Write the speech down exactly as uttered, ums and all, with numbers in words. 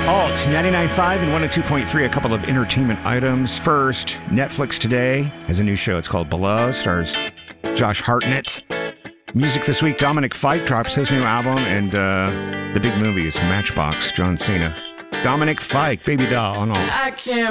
Alt ninety-nine point five and one oh two point three, a couple of entertainment items. First, Netflix today has a new show. It's called Below, stars Josh Hartnett. Music this week, Dominic Fike drops his new album, and uh, the big movie is Matchbox, John Cena. Dominic Fike, Baby Doll on all. I can't